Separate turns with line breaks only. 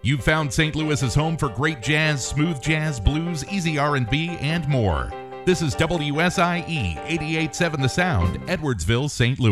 You've found St. Louis's home for great jazz, smooth jazz, blues, easy R&B, and more. This is WSIE 88.7 The Sound, Edwardsville, St. Louis.